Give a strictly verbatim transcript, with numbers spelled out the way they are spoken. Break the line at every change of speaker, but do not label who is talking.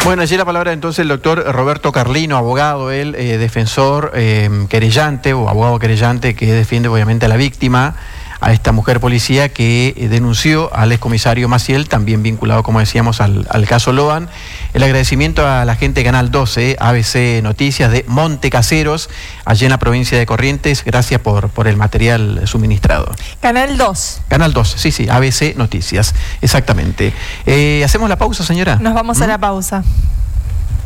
Bueno, allí la palabra entonces el doctor Roberto Carlino, abogado, él, eh, defensor, eh, querellante o abogado querellante que defiende obviamente a la víctima, a esta mujer policía que eh, denunció al excomisario Maciel, también vinculado, como decíamos, al, al caso Loan. El agradecimiento a la gente de Canal doce, A B C Noticias de Monte Caseros, allí en la provincia de Corrientes. Gracias por, por el material suministrado.
Canal dos.
Canal dos, sí, sí, A B C Noticias, exactamente. Eh, ¿Hacemos la pausa, señora?
Nos vamos ¿Mm? a la pausa.